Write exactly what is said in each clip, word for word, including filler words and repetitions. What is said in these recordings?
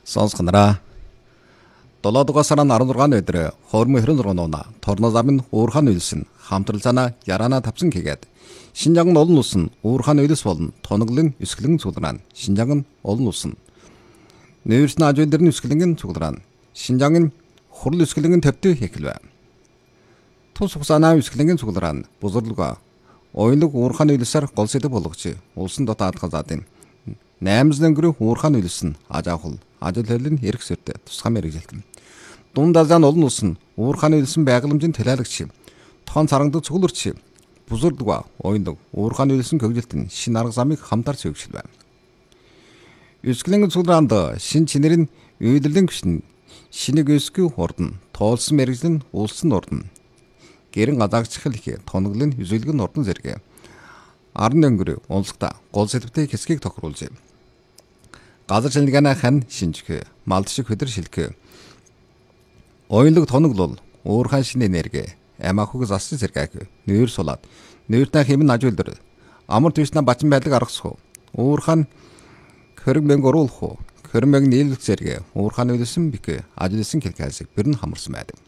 Сонсгонараа. долоодугаар сарын арван зургааны өдөр хоормон хорин зургааны унаа торно замын уурхаан үйлсэн хамтралцаана яраана тавсан хийгээд Шинжаан олон улс нь уурхаан үйлс болон тоноглын өсгөлэн цуглараа Шинжаан олон улс нь нөөцн ажуулдэрн өсгөлэн цуглараа Шинжаан хурал өсгөлэн төвтө хэхэлвэ. Тус хугацааны өсгөлэн цуглараа бузарлуга ойлог уурхаан үйлсээр гол сэдэв болгоч улсын дотоод газаадын найман өнгөрөх уурхаан үйлс нь ажаахул ажил хэлэн эрх сөртэй тусгай мэрэгжилтэн. Дунд азаан олон улс нь уурхааны үйлсэн байгууламжийн талаалагч тоон царангад цугларч бузурдга ойлог уурхааны үйлсэн хөгжилтэн шин арга замыг хамтарч өгшил байна. Өсгөлэн цуглаанд шин чинэрийн үйлдвэрлэлийн гүшин шинийг өсгөх урдн тоолсон мэрэгжлэн улсын урдн гэрэн газаагчхал их тоноглын үзүүлгэн урдн зэрэг арны өнгөрөө онцлогта гол сэдвтэй хэсгийг тохируулжээ. Газар шинжилгээний хан шинжих, малд шиг хөдөр шилхэх, ойлог тоноглол, уурхаан шин энерги, амаахуг засч зэрэг нүүр сулаад, нүүртэй хэмнэн ажуулдар, амар төвчнээ бачин байдлыг аргасах, уурхаан хөрөг мэнг оруулах, хөрөг мэнг нийлүүлэх зэрэг уурхааны үйлсэн бик ажилласан хэлхээсийг бэрн хамарсан байдаг.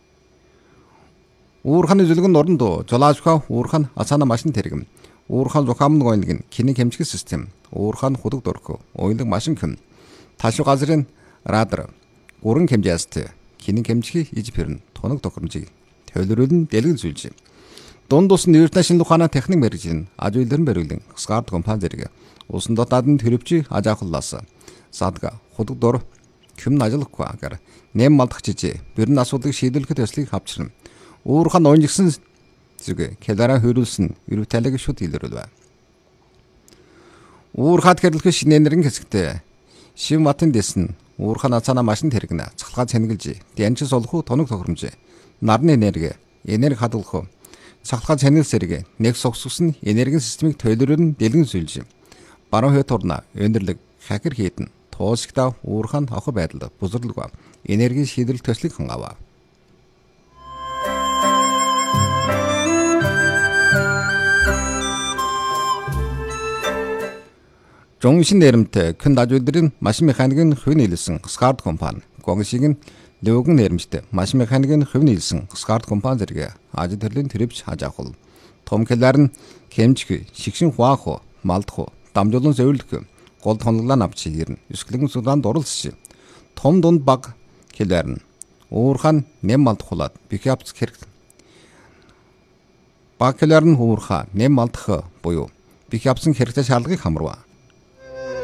Уурхааны зүлгэн оронд жолоочхоо уурхаан асаана машин тэргэм. Уурхаан зохиомн гойлог кинийг хэмжих систем, уурхаан худаг дөрөх, ойлог машин хэм, талшуу газрын радар, гурван хэмжээст кинийг хэмжих иж пэрн тоног тохиромжийг төлөвлөрүүлэн дэлгэл зүйлж. Дунд ус нүүртэй шинэ ухааны техник мэргэжийн ажуулдэрн бариулан Скард компани зэрэг улсын дотоодын төрөвч ажаахуллаас садга худаг дор хэм ажиллахгүй агаар нэм малдах жижиг бэрн асуудлыг шийдвэрлэхэд төслийг авчирна. Уурхаан онжигсэн зүг келара хөрүүлсэн эрүү талыг шууд илэрүүлвэ. Уурхаад гэрлэх шинэ энергийн хэсэгтээ шив матын дэсэн уурхаан ацаана машин тэргэнэ цахалгаа цэнгэлж дянчис олох тоног тохиромж нарны энерги энерги хадгалах цахалгаа цэнгэлс зэрэг нэг согсгосон энергийн системийг төлөвлөрөн дэлгэн зүйлж баруун хойд турна өндөрлөг хакер хийдэн туусгта уурхаан авах байдалд бузарлаг энерги шийдвэрлэх төслийг хангаваа. Жоншин нэрмтэй хэн ажуулдрын машин механикийн хувь нийлсэн Скард компани, Гонгшигийн Лёгэн нэрмтэй машин механикийн хувь нийлсэн Скард компани зэрэг ажил төрлийн төрөвч хажаахул. Том хэлээр нь хэмжих, шигшин хуаах, малдах, дамжуулан зөвлөх, гол тоноглоо авч ирнэ. Өсгөлэн судаанд оролцож. Том дунд баг хэлээр нь уурхаан нэм малдахулаад бикапц хэрэг. Баг хэлээр нь уурхаа нэм малдах буюу бикапцын хэрэгтэй шаардлагыг хамруулна.